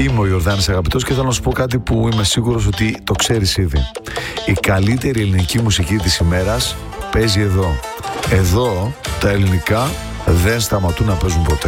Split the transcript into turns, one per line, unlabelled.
Είμαι ο Ιορδάνης Αγαπητός και θέλω να σου πω κάτι που είμαι σίγουρος ότι το ξέρεις ήδη. Η καλύτερη ελληνική μουσική της ημέρας παίζει εδώ. Εδώ τα ελληνικά δεν σταματούν να παίζουν ποτέ.